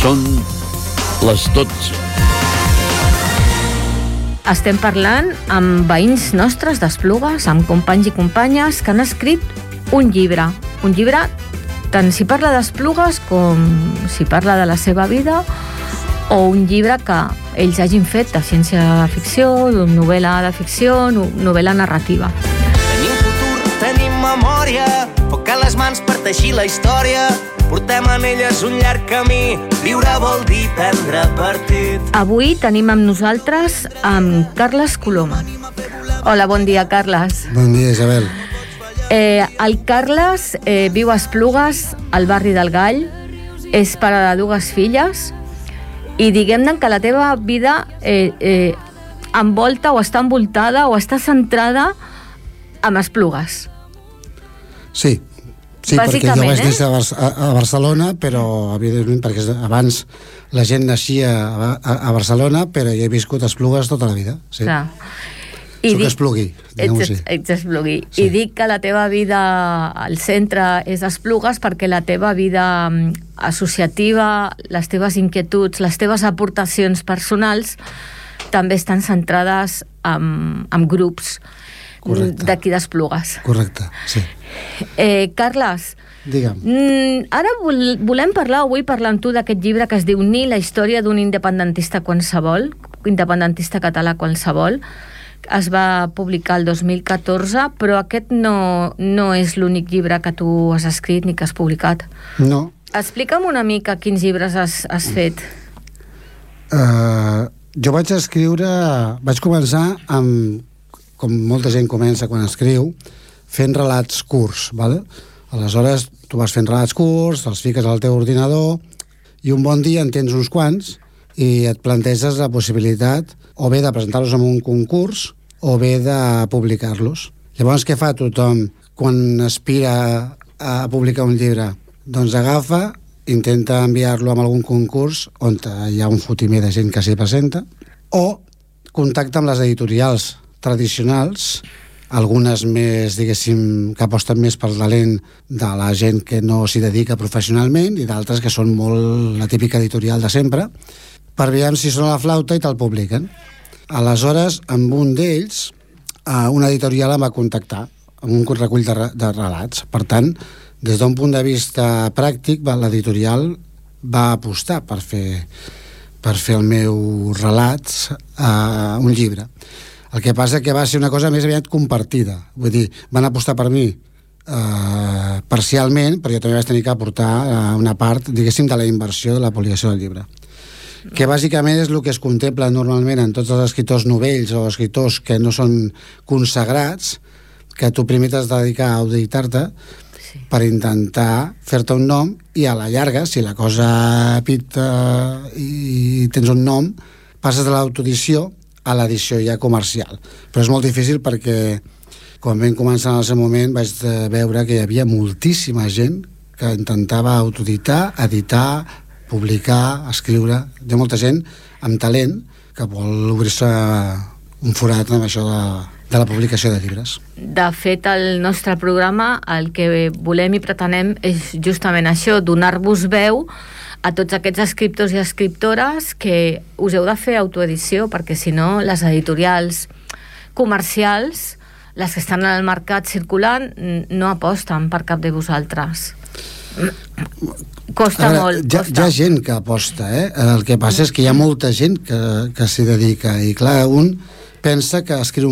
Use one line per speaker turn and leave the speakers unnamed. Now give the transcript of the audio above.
Són les 12.
Estem parlant amb veïns nostres d'Esplugues, amb companys i companyes que han escrit un llibre. Un llibre tant si parla d'Esplugues com si parla de la seva vida, o un llibre que ells hagin fet de ciència-ficció, d'una novel·la de ficció, novel·la narrativa.
Tenim futur, tenim memòria, foc a les mans per teixir la història. Portem en elles un llarg camí, viure vol dir prendre partit.
Avui tenim amb nosaltres amb Carles Coloma. Hola, bon dia, Carles.
Bon dia, Isabel.
El Carles viu a Esplugues, al barri del Gall, és pare de 2 filles, i diguem-ne que la teva vida envolta o està envoltada o està centrada en Esplugues.
Sí, perquè jo vaig néixer a Barcelona, però evidentment perquè abans la gent naixia a Barcelona, però jo he viscut a Esplugues tota la vida. Sí.
Clar.
Soc esplugui, diguem-ho així.
Ets esplugui.
Sí.
I dic que la teva vida al centre és Esplugues perquè la teva vida associativa, les teves inquietuds, les teves aportacions personals també estan centrades en grups d'aquí d'Esplugues.
Correcte, sí.
Carles,
digue'm.
Ara volem parlar, o vull parlar amb tu d'aquest llibre que es diu Ni, la història d'un independentista qualsevol, independentista català qualsevol. Es va publicar el 2014, però aquest no és l'únic llibre que tu has escrit ni que has publicat.
No.
Explica'm una mica quins llibres has fet.
Jo vaig començar amb, com molta gent comença quan escriu, fent relats curts, ¿vale? Aleshores, tu vas fent relats curts, els fiques al teu ordinador, i un bon dia en tens uns quants i et planteges la possibilitat o bé de presentar-los en un concurs o bé de publicar-los. Llavors, què fa tothom quan aspira a publicar un llibre? Doncs agafa, intenta enviar-lo a algun concurs on hi ha un fotimer de gent que s'hi presenta, o contacta amb les editorials tradicionals, algunes més, diguéssim, que aposten més pel talent de la gent que no s'hi dedica professionalment, i d'altres que són molt la típica editorial de sempre, per veure si sona la flauta i te'l publiquen. Aleshores, amb un d'ells, una editorial em va contactar amb un recull de relats. Per tant, des d'un punt de vista pràctic, l'editorial va apostar per fer el meu relats a un llibre. El que passa que va ser una cosa més aviat compartida. Vull dir, van apostar per mi parcialment, però jo també vaig tenir que aportar una part, diguéssim, de la inversió de la publicació del llibre. Que bàsicament és el que es contempla normalment en tots els escriptors novells o escriptors que no són consagrats, que tu primer t'has de dedicar a auditar-te per intentar fer-te un nom, i a la llarga, si la cosa pita i tens un nom, passes de l'autoedició a l'edició ja comercial. Però és molt difícil perquè quan vam començar en el seu moment vaig veure que hi havia moltíssima gent que intentava autoeditar, editar, publicar, escriure. Hi ha molta gent amb talent que vol obrir-se un forat amb això de la publicació de llibres.
De fet, el nostre programa, el que volem i pretenem és justament això, donar-vos veu a tots aquests escriptors i escriptores que us heu de fer autoedició, perquè si no, les editorials comercials, les que estan al mercat circulant, no aposten per cap de vosaltres. Costa molt.
Hi ha gent que aposta, El que passa és que hi ha molta gent que s'hi dedica, i clar, un pensa que escriu